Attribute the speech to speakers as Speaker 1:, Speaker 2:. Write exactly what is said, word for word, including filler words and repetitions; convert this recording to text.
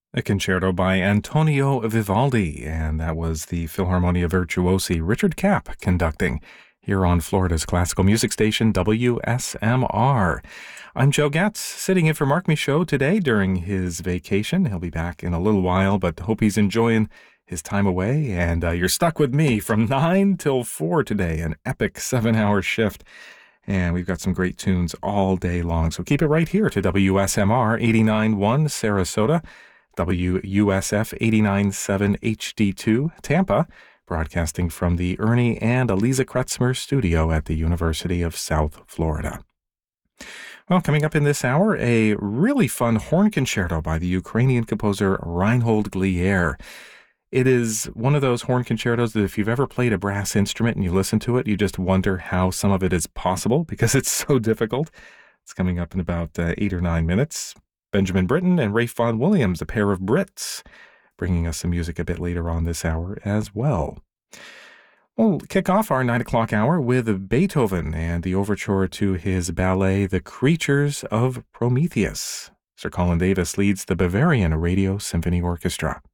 Speaker 1: A concerto by Antonio Vivaldi, and that was the Philharmonia Virtuosi Richard Kapp conducting here on Florida's classical music station, W S M R. I'm Joe Getz, sitting in for Mark Michaud today during his vacation. He'll be back in a little while, but hope he's enjoying his time away, and uh, you're stuck with me from nine till four today, an epic seven-hour shift. And we've got some great tunes all day long, so keep it right here to W S M R eighty-nine point one Sarasota, W U S F eighty-nine point seven H D two Tampa, broadcasting from the Ernie and Eliza Kretzmer studio at the University of South Florida. Well, coming up in this hour, a really fun horn concerto by the Ukrainian composer Reinhold Glier. It is one of those horn concertos that if you've ever played a brass instrument and you listen to it, you just wonder how some of it is possible because it's so difficult. It's coming up in about uh, eight or nine minutes. Benjamin Britten and Rafe Vaughan Williams, a pair of Brits, bringing us some music a bit later on this hour as well. We'll kick off our nine o'clock hour with Beethoven and the overture to his ballet, The Creatures of Prometheus. Sir Colin Davis leads the Bavarian Radio Symphony Orchestra.